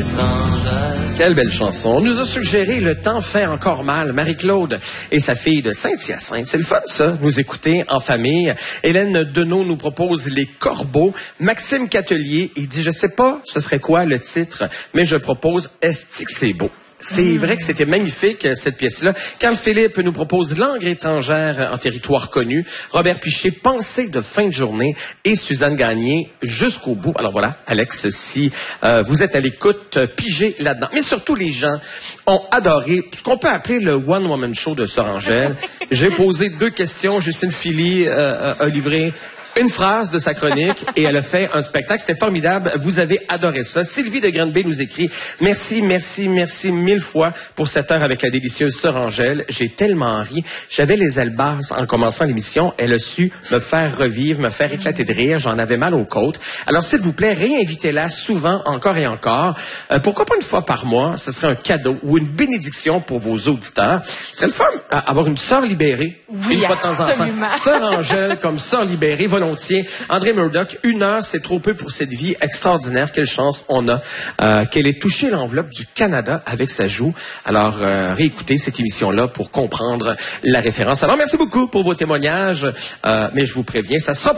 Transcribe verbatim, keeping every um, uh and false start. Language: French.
étrangère. Quelle belle chanson. On nous a suggéré Le temps fait encore mal. Marie-Claude et sa fille de Saint-Hyacinthe. C'est le fun, ça, nous écouter en famille. Hélène Deneau nous propose Les Corbeaux. Maxime Catelier, il dit, je sais pas ce serait quoi le titre, mais je propose Est-ce que c'est beau? C'est mmh. vrai que c'était magnifique, cette pièce-là. Carl Philippe nous propose Langue étrangère en territoire connu. Robert Piché, Pensée de fin de journée. Et Suzanne Gagné, Jusqu'au bout. Alors voilà, Alex, si euh, vous êtes à l'écoute, pigez là-dedans. Mais surtout, les gens ont adoré ce qu'on peut appeler le one-woman show de Sœur Angèle. J'ai posé deux questions. Justine Philly euh, a livré une phrase de sa chronique et elle a fait un spectacle. C'était formidable. Vous avez adoré ça. Sylvie de Grande-Bay nous écrit « Merci, merci, merci mille fois pour cette heure avec la délicieuse Sœur Angèle. J'ai tellement ri. J'avais les ailes basses en commençant l'émission. Elle a su me faire revivre, me faire éclater de rire. J'en avais mal aux côtes. Alors, s'il vous plaît, réinvitez-la souvent, encore et encore. Euh, pourquoi pas une fois par mois? Ce serait un cadeau ou une bénédiction pour vos auditeurs. Ce serait le fun euh, avoir une sœur libérée. Oui, une fois de temps en temps. Sœur Angèle comme sœur libérée, volontiers. André Murdoch, une heure, c'est trop peu pour cette vie extraordinaire. Quelle chance on a euh, qu'elle ait touché l'enveloppe du Canada avec sa joue. Alors, euh, réécoutez cette émission-là pour comprendre la référence. Alors, merci beaucoup pour vos témoignages, euh, mais je vous préviens, ça sera pas